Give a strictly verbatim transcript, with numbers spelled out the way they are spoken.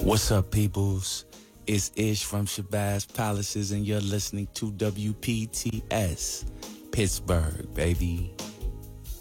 What's up, peoples? It's Ish from Shabazz Palaces, and you're listening to W P T S, Pittsburgh, baby.